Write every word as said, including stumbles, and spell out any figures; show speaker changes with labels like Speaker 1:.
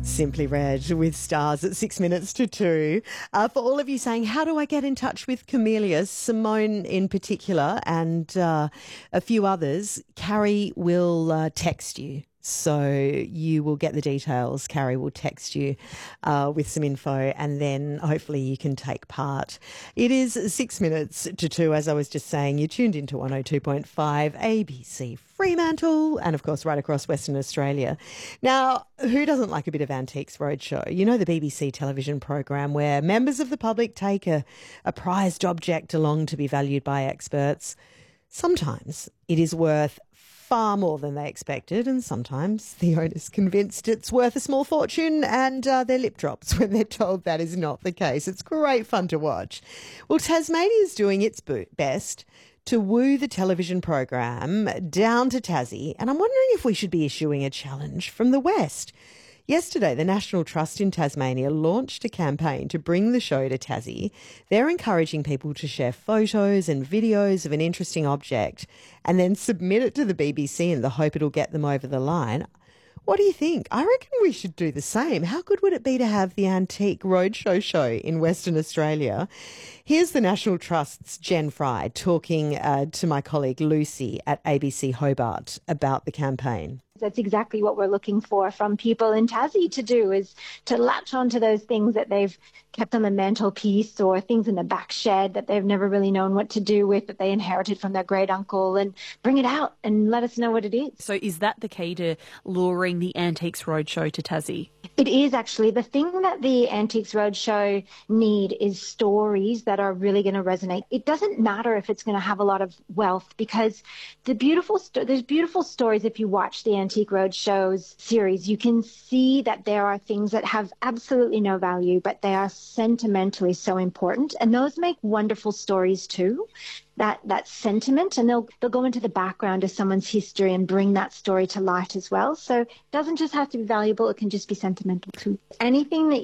Speaker 1: Simply Red with Stars at six minutes to two. Uh, for all of you saying, how do I get in touch with Camellia? Simone in particular and uh, a few others, Carrie will uh, text you. So you will get the details. Carrie will text you uh, with some info and then hopefully you can take part. It is six minutes to two, as I was just saying. You're tuned into one oh two point five A B C Fremantle and, of course, right across Western Australia. Now, who doesn't like a bit of Antiques Roadshow? You know, the B B C television program where members of the public take a, a prized object along to be valued by experts. Sometimes it is worth far more than they expected, and sometimes the owner's convinced it's worth a small fortune and uh, their lip drops when they're told that is not the case. It's great fun to watch. Well, Tasmania's doing its bo- best to woo the television program down to Tassie, and I'm wondering if we should be issuing a challenge from the West. Yesterday, the National Trust in Tasmania launched a campaign to bring the show to Tassie. They're encouraging people to share photos and videos of an interesting object and then submit it to the B B C in the hope it'll get them over the line. What do you think? I reckon we should do the same. How good would it be to have the Antique Roadshow show in Western Australia? Here's the National Trust's Jen Fry talking uh, to my colleague Lucy at A B C Hobart about the campaign.
Speaker 2: That's exactly what we're looking for from people in Tassie to do, is to latch onto those things that they've kept on the mantelpiece or things in the back shed that they've never really known what to do with, that they inherited from their great uncle, and bring it out and let us know what it is.
Speaker 3: So is that the key to luring the Antiques Roadshow to Tassie?
Speaker 2: It is actually. The thing that the Antiques Roadshow need is stories that are really going to resonate. It doesn't matter if it's going to have a lot of wealth, because the beautiful sto- there's beautiful stories. If you watch the Antique Roadshow's series, you can see that there are things that have absolutely no value, but they are sentimentally so important, and those make wonderful stories too. That that sentiment, and they'll they'll go into the background of someone's history and bring that story to light as well. So it doesn't just have to be valuable; it can just be sentimental too. Anything that